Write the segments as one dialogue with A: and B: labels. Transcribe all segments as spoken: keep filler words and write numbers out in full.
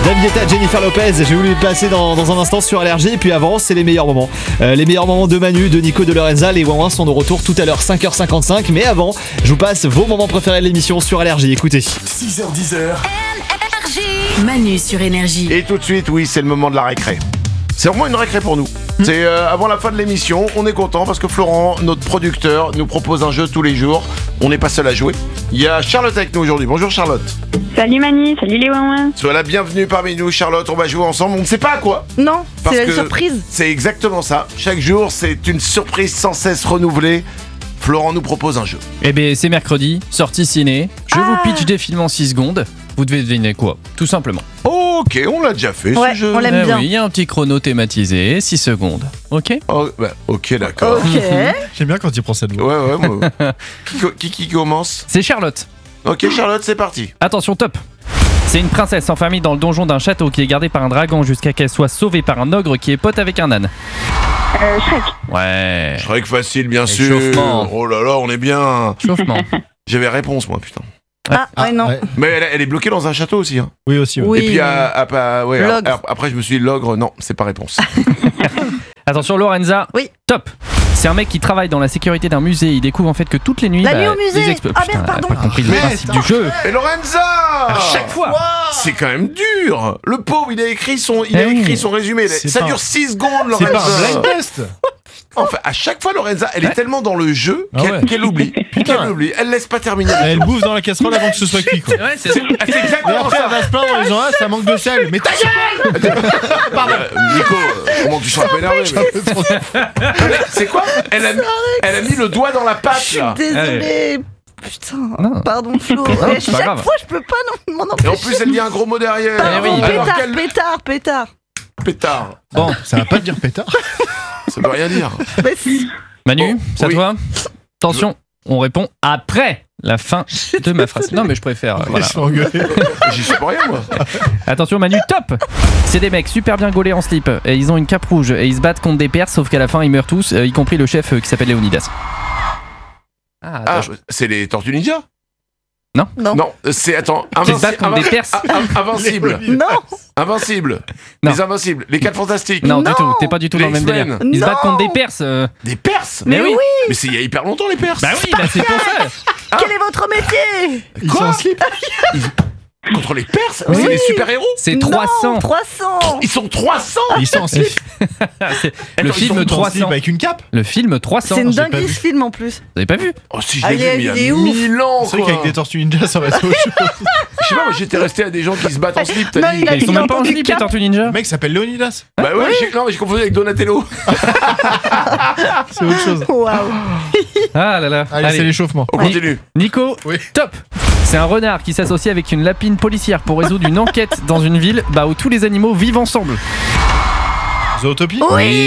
A: David Guetta, Jennifer Lopez, j'ai voulu le placer dans, dans un instant sur Allergie. Et puis avant, c'est les meilleurs moments. Euh, les meilleurs moments de Manu, de Nico, de Lorenza. Les Wouin sont de retour tout à l'heure, cinq heures cinquante-cinq. Mais avant, je vous passe vos moments préférés de l'émission sur Allergie. Écoutez.
B: six heures dix.
C: Manu sur Énergie.
B: Et tout de suite, oui, c'est le moment de la récré. C'est vraiment une récré pour nous. Mmh. C'est euh, avant la fin de l'émission, on est content parce que Florent, notre producteur, nous propose un jeu tous les jours. On n'est pas seul à jouer. Il y a Charlotte avec nous aujourd'hui. Bonjour Charlotte.
D: Salut Manu, salut les ouin.
B: Sois la bienvenue parmi nous Charlotte, on va jouer ensemble. On ne sait pas à quoi.
E: Non,
B: parce
E: c'est
B: que
E: une surprise.
B: C'est exactement ça. Chaque jour, c'est une surprise sans cesse renouvelée. Florent nous propose un jeu.
F: Eh bien, c'est mercredi, sortie ciné. Je
E: Ah.
F: vous pitch des films en six secondes. Vous devez deviner quoi, tout simplement.
B: Ok, on l'a déjà fait
E: Ouais,
B: ce jeu.
E: on l'aime
F: Eh
E: bien.
F: oui, il y a un petit chrono thématisé, six secondes. Ok.
B: Oh, bah, ok, d'accord.
E: Ok.
G: J'aime bien quand il prend cette voix.
B: Ouais, ouais, moi. qui, co- qui, qui commence?
F: C'est Charlotte.
B: Ok, Charlotte, c'est parti.
F: Attention, top. C'est une princesse enfermée dans le donjon d'un château qui est gardée par un dragon jusqu'à qu'elle soit sauvée par un ogre qui est pote avec un âne.
D: Euh, Shrek.
F: Ouais.
B: Shrek facile, bien sûr.
F: Échauffement.
B: Oh là là, on est bien.
F: Chauffement.
B: J'avais réponse, moi, putain.
E: Ah, ouais, non.
G: ouais.
B: Mais elle, elle est bloquée dans un château aussi. Hein.
G: Oui, aussi. Ouais.
E: Oui.
B: Et puis, à, à- à- ouais,
E: L'ogre.
B: alors, après, je me suis dit, l'ogre, non, c'est pas réponse.
F: Attention, Lorenza.
E: Oui.
F: Top. C'est un mec qui travaille dans la sécurité d'un musée. Il découvre en fait que toutes les nuits.
E: La
F: bah,
E: nuit au musée.
F: les explo-
E: Ah,
F: Putain,
E: merde, pardon.
F: elle a pas compris le
B: Mais
F: principe
B: attends.
F: du jeu.
B: Et Lorenza
F: À chaque fois.
B: C'est quand même dur. Le pauvre, il a écrit son, il
F: Eh
B: a
F: oui.
B: écrit son résumé.
G: C'est
B: Ça
G: pas-
B: dure six secondes,
G: C'est pas un
B: Lorenza.
G: blind test.
B: Enfin, à chaque fois, Lorenza, elle est
F: Ouais.
B: tellement dans le jeu
G: Ah
B: qu'elle
G: ouais.
B: qu'elle oublie. Qu'elle oublie. Elle laisse pas terminer.
G: Elle bouffe dans la casserole avant que ce soit cuit, quoi.
F: Ouais, c'est
B: C'est ah, c'est
G: Et
B: exactement
G: après,
B: ça.
G: elle va se plaindre en disant, ah, ça manque de sel. Mais ta gueule.
B: Euh, Nico, euh, comment tu seras pas énervé mais- C'est quoi elle a, mis, elle a mis le doigt dans la
E: Je
B: pâte
E: suis
B: là.
E: désolée. Putain.
F: Non.
E: Pardon, Flo.
F: Non,
E: Mais
F: c'est pas
E: chaque
F: grave.
E: fois, je peux pas non, m'en
B: Et
E: empêcher.
B: en plus elle dit un gros mot derrière.
E: Pardon,
F: Eh oui.
B: Alors
E: pétard,
B: quel
E: pétard, pétard.
B: pétard.
F: Bon,
G: Ça va pas te dire pétard.
B: Ça veut rien dire.
E: Mais si.
F: Manu,
B: Bon,
F: ça
B: oui.
F: te va? Attention, on répond après la fin de ma phrase. Non, mais je préfère. euh,
G: Ils
F: voilà.
G: se font engueuler.
B: J'y suis pour rien moi.
F: Attention, Manu, top. C'est des mecs super bien gaulés en slip. Et ils ont une cape rouge et ils se battent contre des Perses, sauf qu'à la fin ils meurent tous, euh, y compris le chef euh, qui s'appelle Léonidas. Ah,
B: Ah,
F: attends,
B: c'est les Tortues Ninja?
E: Non.
B: Non, c'est attends.
F: Ils se
B: Invinci-
F: battent contre des Perses.
B: Ah, ah, Invincible.
E: Non.
B: Invincible.
F: Non.
B: Les Invincibles. Les quatre fantastiques.
F: Non, du
E: Non.
F: tout, t'es pas du tout
B: Les
F: dans le même délire.
B: X-Men.
F: Ils se battent
E: Non.
F: contre des Perses. euh.
B: Des Perses.
F: Mais oui.
B: Mais c'est il y a hyper longtemps les Perses.
F: Bah oui, bah c'est pour ça.
E: Quel est votre métier?
G: Ils
B: Quoi
G: sont en slip.
B: Contre les Perses.
F: Oui.
B: C'est des super héros.
F: C'est trois cents.
E: Non, trois cents.
B: Ils sont trois cents.
G: Ils sont en slip.
F: C'est
B: Attends,
F: le
B: ils
F: film
B: sont
G: En
F: trois
G: slip
F: cents.
G: avec une cape.
F: Le film trois cents.
E: C'est une
F: Vous
G: j'ai pas
E: dinguerie
G: vu.
E: ce film en plus.
F: avez pas vu?
B: Oh si je
E: Ah,
B: l'ai
E: il
B: vu
E: est-
B: mais il y a
E: il est ouf.
B: mille ans
G: C'est vrai
B: quoi.
G: qu'avec des tortues ninja, ça va être autre chose.
B: Je sais pas, moi j'étais resté à des gens qui se battent en slip, t'as
E: Non,
B: dit.
E: il a-
F: Ils sont
E: il a
F: même pas en
E: entendu
F: slip les
E: cap.
F: Tortues Ninja.
G: Le mec s'appelle Leonidas.
B: Bah ouais, j'ai, non mais j'ai confondu avec Donatello.
G: C'est autre chose.
E: Waouh.
F: Ah là là.
G: Allez, c'est l'échauffement.
B: On continue.
F: Nico,
G: Oui.
F: top. C'est un renard qui s'associe avec une lapine policière pour résoudre une enquête dans une ville bah, où tous les animaux vivent ensemble.
G: Zootopie.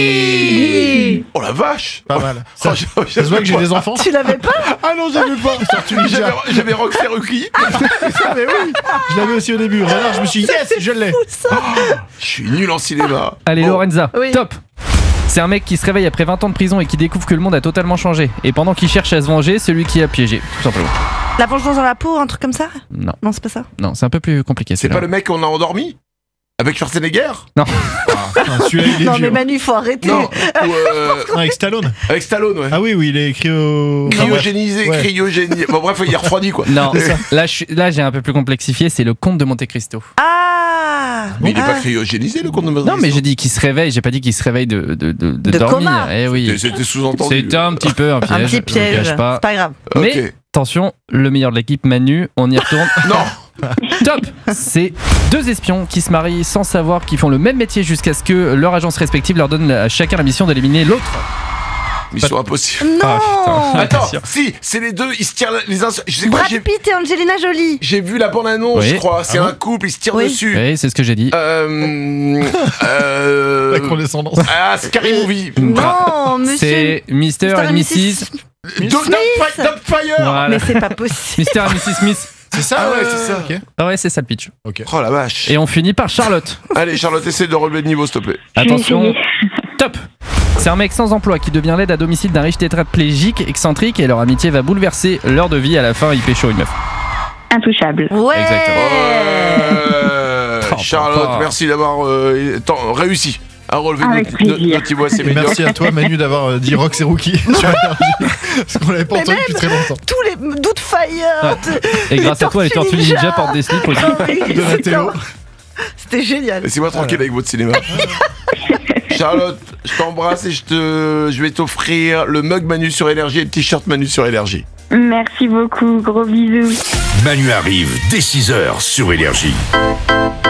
E: Oui.
B: Oh la vache.
G: Pas mal.
B: Oh,
G: Ça,
B: j'ai-
G: ça se voit que j'ai des enfants.
E: Tu l'avais pas?
G: Ah non, j'avais pas. Tortue
B: J'avais,
G: ninja.
B: j'avais Roxy Rookie.
G: Ah, mais oui. Je l'avais aussi au début. Renard, je me suis dit, yes, je l'ai.
B: Je suis nul en cinéma.
F: Allez,
B: Bon.
F: Lorenza,
E: Oui.
F: top. C'est un mec qui se réveille après vingt ans de prison et qui découvre que le monde a totalement changé. Et pendant qu'il cherche à se venger, c'est lui qui a piégé, tout simplement.
E: La vengeance dans la peau, un truc comme ça?
F: Non,
E: Non, c'est pas ça.
F: non, c'est un peu plus compliqué.
B: C'est
F: celui-là.
B: pas le mec qu'on a endormi avec Schwarzenegger?
G: Ah, celui-là, il est
E: Non,
G: vieux.
E: mais Manu, faut arrêter.
B: Non. Ou euh,
G: Non, avec Stallone.
B: avec Stallone, ouais.
G: Ah oui, oui, il est écrit au.
B: Cryogénisé,
G: Ouais.
B: cryogénisé. Bon bref, il est refroidi quoi.
F: Non, là, je suis- là j'ai un peu plus complexifié, c'est le comte de Monte Cristo.
E: Ah.
B: Mais il est
E: Ah.
B: pas cryogénisé le comte de Monte
F: Non, mais
B: Cristo.
F: j'ai dit qu'il se réveille, j'ai pas dit qu'il se réveille de, de, de, de
E: De
F: dormir.
E: coma.
F: Eh oui.
B: C'était- C'était sous-entendu.
F: C'était un petit peu un piège.
E: Un petit
F: je vous
E: piège.
F: cache
E: C'est
F: pas.
E: pas grave.
B: Ok.
F: Mais attention, le meilleur de l'équipe, Manu, on y retourne.
B: Non.
F: Top. C'est deux espions qui se marient sans savoir qu'ils font le même métier jusqu'à ce que leur agence respective leur donne à chacun la mission d'éliminer l'autre.
B: Mission impossible.
E: Non.
F: Ah,
B: Attends,
F: sûr.
B: si, c'est les deux, ils se tirent les uns. sur- Je sais quoi,
E: Brad
B: j'ai,
E: Pitt et Angelina Jolie.
B: j'ai vu la bande-annonce,
F: Oui.
B: je crois. C'est
G: Ah
B: un
G: bon
B: couple, ils se tirent
E: Oui.
B: dessus.
F: Oui, c'est ce que j'ai dit.
B: Euh. euh
G: La condescendance.
B: ah, Scary Movie.
E: Non, monsieur.
F: C'est Mister
E: Mister
F: et
E: and
F: missus
B: Dogfire.
F: Voilà.
E: Mais c'est pas possible.
F: Mister et missus Smith.
G: C'est ça,
B: Ah ouais,
G: euh,
B: c'est ça.
G: ok.
F: Ah ouais, c'est ça le pitch.
B: Oh la vache.
F: Et on finit par Charlotte.
B: Allez, Charlotte, essaie de relever le niveau, s'il te plaît.
F: Attention. Top. C'est un mec sans emploi qui devient l'aide à domicile d'un riche tétraplégique excentrique et leur amitié va bouleverser leur de vie. À la fin, il pécho une meuf.
D: Intouchable.
E: Ouais.
F: Exactement.
B: Ouais.
F: Oh,
B: Charlotte,
F: papa.
B: merci d'avoir euh, tant- réussi à relever
D: Avec
B: notre,
D: plaisir.
B: notre petit bois, c'est
G: Et
B: médiocre.
G: merci à toi Manu d'avoir euh, dit Rox et Rookie sur Énergie. Parce qu'on l'avait pas
E: Mais
G: entendu depuis très longtemps.
E: Tous les doutes fire.
F: Et grâce à toi, les Tortues Ninja portent des slips aussi.
G: Donatello.
E: C'était génial.
B: Laissez-moi tranquille avec votre cinéma. Charlotte, je t'embrasse et je, te, je vais t'offrir le mug Manu sur Énergie et le t-shirt Manu sur Énergie.
D: Merci beaucoup, gros bisous.
H: Manu arrive dès six heures sur Énergie.